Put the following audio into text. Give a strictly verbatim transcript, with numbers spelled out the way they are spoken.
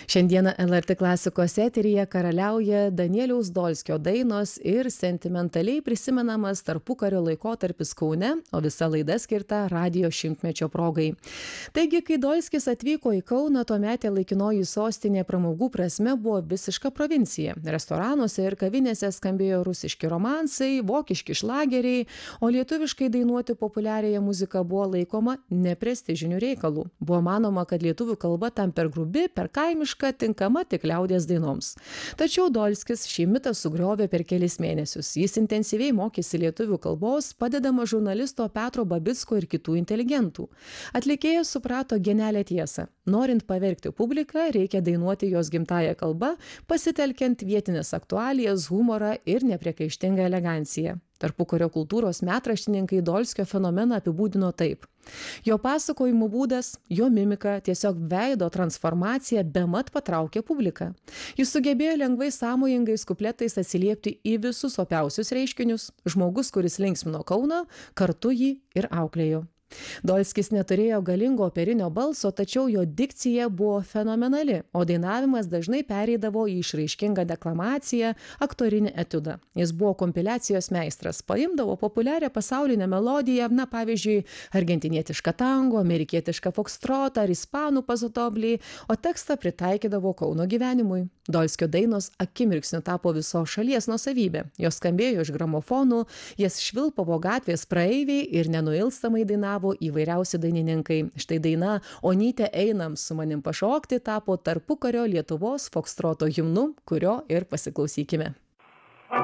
Šiandieną L R T klasikos eteryje karaliauja Danieliaus Dolskio dainos ir sentimentaliai prisimenamas tarpukario laikotarpis Kaune, o visa laida skirta radijo šimtmečio progai. Taigi, kai Dolskis atvyko į Kauną, tuometė laikinoji sostinė pramogų prasme buvo visiška provincija. Restoranuose ir kavinėse skambėjo rusiški romansai, vokiški šlageriai, o lietuviškai dainuoti populiariąją muziką buvo laikoma neprestižiniu reikalu. Buvo manoma, kad lietuvių kalba tam per grubi, per kaimiška, tinkama tik liaudies dainoms. Tačiau Dolskis šį mitą sugriovė per kelis mėnesius. Jis intensyviai mokėsi lietuvių kalbos, padedama žurnalisto Petro Babicko ir kitų inteligentų. Atlikėjas suprato genialią tiesą. Norint pavergti publiką, reikia dainuoti jos gimtąją kalbą, pasitelkiant vietinės aktualijas, humorą ir nepriekaištingą eleganciją. Tarpukario kultūros metraštininkai Dolskio fenomeną apibūdino taip. Jo pasakojimų būdas, jo mimika, tiesiog veido transformacija bemat patraukė publiką. Jis sugebėjo lengvai sąmojingais kupletais atsiliepti į visus opiausius reiškinius. Žmogus, kuris linksmino Kauną, kartu jį ir auklėjo. Dolskis neturėjo galingo operinio balso, tačiau jo dikcija buvo fenomenali, o dainavimas dažnai pereidavo į išraiškingą deklamaciją, aktorinį etiudą. Jis buvo kompiliacijos meistras, paimdavo populiarią pasaulinę melodiją, na pavyzdžiui, argentinietišką tango, amerikietišką fokstrotą ar ispanų pazotoblį, o tekstą pritaikydavo Kauno gyvenimui. Dolskio dainos akimirksniu tapo visos šalies nuosavybė. Jos skambėjo iš gramofonų, jas švilpavo gatvės praeiviai ir nenuilstamai dainavo įvairiausi dainininkai. Štai daina Onyte einam su manim pašokti tapo tarpukario Lietuvos fokstroto himnu, kurio ir pasiklausykime.